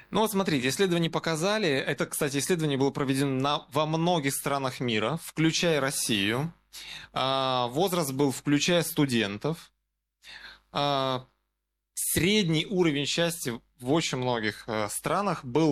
Ну вот смотрите, исследования показали, это, кстати, исследование было проведено во многих странах мира, включая Россию. Возраст был, включая студентов. А, Средний уровень счастья в очень многих странах был